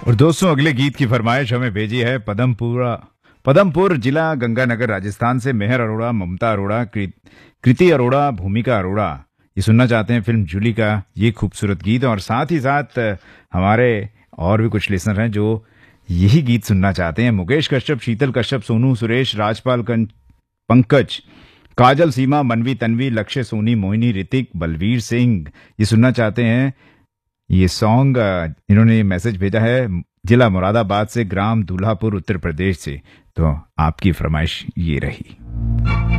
और दोस्तों, अगले गीत की फरमाइश हमें भेजी है पदमपुर जिला गंगानगर राजस्थान से मेहर अरोड़ा, ममता अरोड़ा, कृति अरोड़ा, भूमिका अरोड़ा। ये सुनना चाहते हैं फिल्म जूली का ये खूबसूरत गीत। और साथ ही साथ हमारे और भी कुछ लिसनर हैं जो यही गीत सुनना चाहते हैं। मुकेश कश्यप, शीतल कश्यप, सोनू सुरेश, राजपाल पंकज, काजल, सीमा, मनवी, तन्वी, लक्ष्य, सोनी, मोहिनी, ऋतिक, बलवीर सिंह ये सुनना चाहते हैं। ये सॉन्ग इन्होंने ये मैसेज भेजा है जिला मुरादाबाद से, ग्राम दूल्हापुर, उत्तर प्रदेश से। तो आपकी फरमाइश ये रही।